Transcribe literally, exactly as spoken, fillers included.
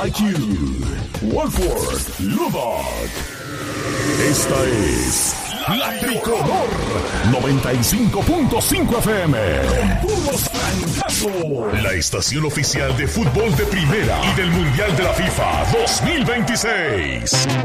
I Q, Wolford, Lubbock. Esta es La Tricolor noventa y cinco punto cinco F M. Con puro trancazo. La estación oficial de fútbol de primera y del Mundial de la FIFA dos mil veintiséis.